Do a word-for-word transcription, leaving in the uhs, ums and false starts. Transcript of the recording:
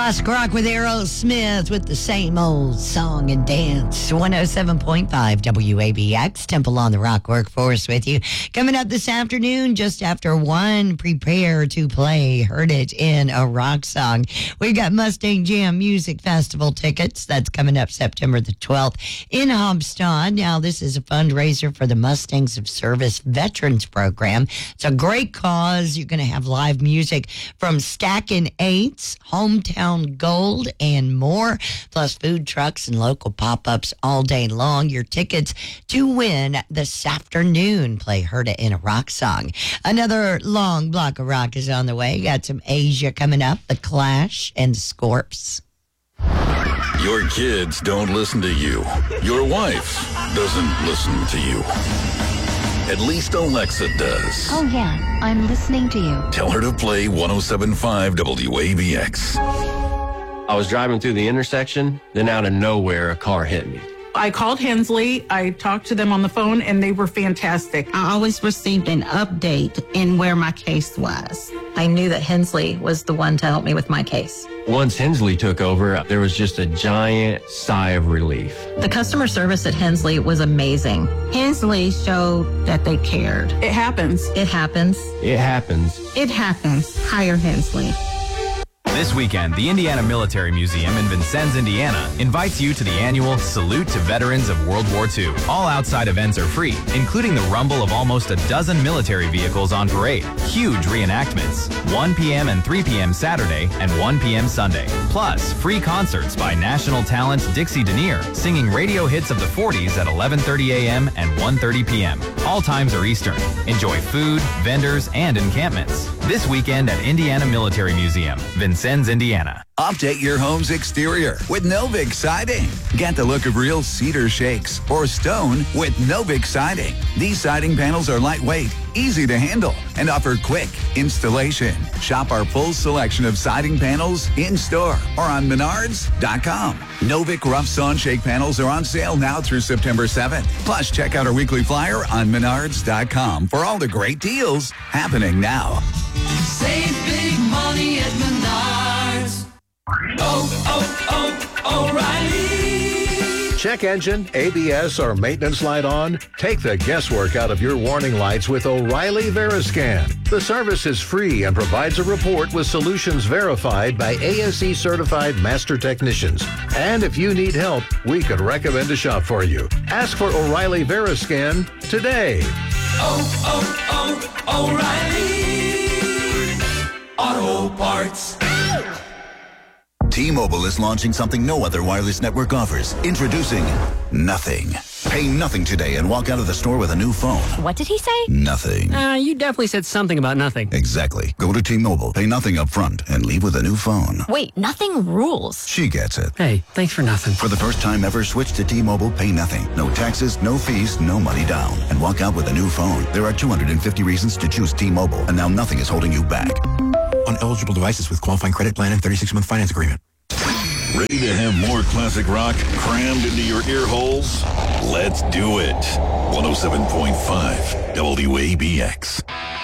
Classic rock with Aerosmith with the same old song and dance. one oh seven point five W A B X, Temple on the Rock Workforce with you. Coming up this afternoon, just after one, prepare to play Heard It in a Rock Song. We got Mustang Jam Music Festival tickets. That's coming up September the twelfth in Hobstad. Now, this is a fundraiser for the Mustangs of Service Veterans Program. It's a great cause. You're going to have live music from Stackin' Eights, Hometown Gold, and more, plus food trucks and local pop-ups all day long. Your tickets to win this afternoon. Play Heard It in a Rock Song. Another long block of rock is on the way. Got some Asia coming up, The Clash and Scorps. Your kids don't listen to you. Your wife doesn't listen to you. At least Alexa does. Oh, yeah, I'm listening to you. Tell her to play one oh seven point five W A B X. I was driving through the intersection, then out of nowhere, a car hit me. I called Hensley. I talked to them on the phone, and they were fantastic. I always received an update in where my case was. I knew that Hensley was the one to help me with my case. Once Hensley took over, there was just a giant sigh of relief. The customer service at Hensley was amazing. Hensley showed that they cared. It happens. It happens. It happens. It happens. Hire Hensley. This weekend, the Indiana Military Museum in Vincennes, Indiana, invites you to the annual Salute to Veterans of World War Two. All outside events are free, including the rumble of almost a dozen military vehicles on parade, huge reenactments, one p.m. and three p.m. Saturday and one p.m. Sunday. Plus, free concerts by national talent Dixie Denier, singing radio hits of the forties at eleven thirty a.m. and one thirty p.m. All times are Eastern. Enjoy food, vendors, and encampments. This weekend at Indiana Military Museum, Vincennes, Indiana. Update your home's exterior with Novik Siding. Get the look of real cedar shakes or stone with Novik Siding. These siding panels are lightweight, easy to handle, and offer quick installation. Shop our full selection of siding panels in-store or on menards dot com. Novik Rough Sawn Shake panels are on sale now through September seventh. Plus, check out our weekly flyer on menards dot com for all the great deals happening now. Save big money at Menards. Oh, oh, oh, O'Reilly. Check engine, A B S, or maintenance light on? Take the guesswork out of your warning lights with O'Reilly Veriscan. The service is free and provides a report with solutions verified by A S E certified master technicians. And if you need help, we could recommend a shop for you. Ask for O'Reilly Veriscan today. Oh, oh, oh, O'Reilly Auto Parts. T-Mobile is launching something no other wireless network offers. Introducing Nothing. Pay nothing today and walk out of the store with a new phone. What did he say? Nothing. Uh, you definitely said something about nothing. Exactly. Go to T-Mobile, pay nothing up front, and leave with a new phone. Wait, nothing rules. She gets it. Hey, thanks for nothing. For the first time ever, switch to T-Mobile, pay nothing. No taxes, no fees, no money down. And walk out with a new phone. There are two hundred fifty reasons to choose T-Mobile, and now nothing is holding you back. On eligible devices with qualifying credit plan and thirty-six month finance agreement. Ready to have more classic rock crammed into your ear holes? Let's do it. one oh seven point five W A B X.